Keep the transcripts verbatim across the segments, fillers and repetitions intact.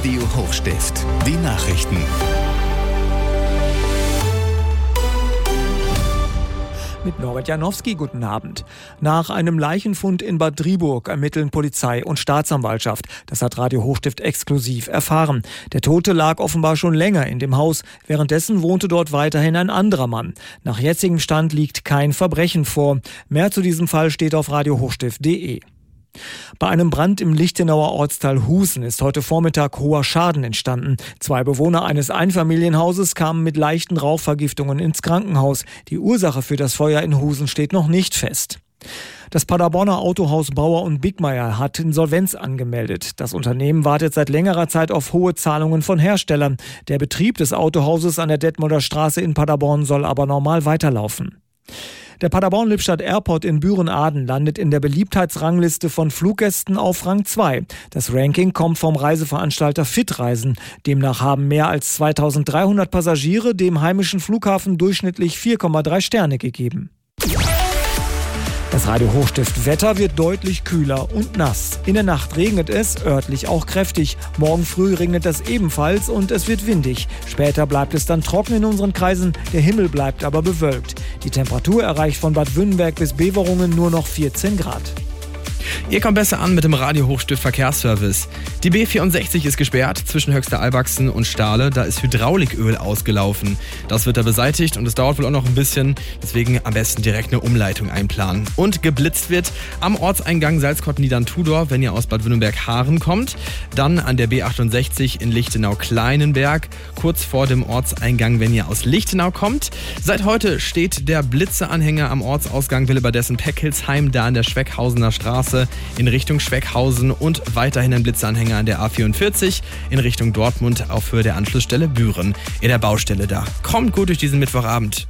Radio Hochstift. Die Nachrichten. Mit Norbert Janowski, guten Abend. Nach einem Leichenfund in Bad Driburg ermitteln Polizei und Staatsanwaltschaft. Das hat Radio Hochstift exklusiv erfahren. Der Tote lag offenbar schon länger in dem Haus. Währenddessen wohnte dort weiterhin ein anderer Mann. Nach jetzigem Stand liegt kein Verbrechen vor. Mehr zu diesem Fall steht auf radio hochstift punkt de. Bei einem Brand im Lichtenauer Ortsteil Husen ist heute Vormittag hoher Schaden entstanden. Zwei Bewohner eines Einfamilienhauses kamen mit leichten Rauchvergiftungen ins Krankenhaus. Die Ursache für das Feuer in Husen steht noch nicht fest. Das Paderborner Autohaus Bauer und Bickmeier hat Insolvenz angemeldet. Das Unternehmen wartet seit längerer Zeit auf hohe Zahlungen von Herstellern. Der Betrieb des Autohauses an der Detmolder Straße in Paderborn soll aber normal weiterlaufen. Der Paderborn-Lippstadt Airport in Büren-Aden landet in der Beliebtheitsrangliste von Fluggästen auf Rang zwei. Das Ranking kommt vom Reiseveranstalter Fitreisen. Demnach haben mehr als zweitausenddreihundert Passagiere dem heimischen Flughafen durchschnittlich vier Komma drei Sterne gegeben. Das Radio Hochstift Wetter wird deutlich kühler und nass. In der Nacht regnet es, örtlich auch kräftig. Morgen früh regnet es ebenfalls und es wird windig. Später bleibt es dann trocken in unseren Kreisen, der Himmel bleibt aber bewölkt. Die Temperatur erreicht von Bad Wünnenberg bis Beverungen nur noch vierzehn Grad. Ihr kommt besser an mit dem Radio Hochstift Verkehrsservice. Die B vierundsechzig ist gesperrt zwischen Höchster-Albachsen und Stahle. Da ist Hydrauliköl ausgelaufen. Das wird da beseitigt und es dauert wohl auch noch ein bisschen. Deswegen am besten direkt eine Umleitung einplanen. Und geblitzt wird am Ortseingang Salzkotten-Niedern-Tudor, wenn ihr aus Bad Wünnenberg-Haaren kommt. Dann an der B achtundsechzig in Lichtenau-Kleinenberg, kurz vor dem Ortseingang, wenn ihr aus Lichtenau kommt. Seit heute steht der Blitzeanhänger am Ortsausgang Willebadessen-Peckhilsheim, da an der Schweckhausener Straße in Richtung Schweckhausen und weiterhin ein Blitzeanhänger an der A vierundvierzig in Richtung Dortmund auf Höhe der Anschlussstelle Büren in der Baustelle da. Kommt gut durch diesen Mittwochabend.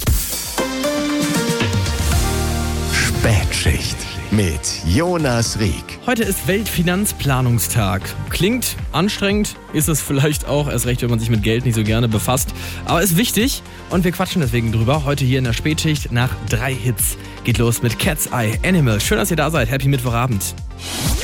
Spätschicht mit Jonas Rieck. Heute ist Weltfinanzplanungstag. Klingt anstrengend, ist es vielleicht auch, erst recht, wenn man sich mit Geld nicht so gerne befasst. Aber ist wichtig und wir quatschen deswegen drüber. Heute hier in der Spätschicht nach drei Hits. Geht los mit Cat's Eye, Animal. Schön, dass ihr da seid. Happy Mittwochabend.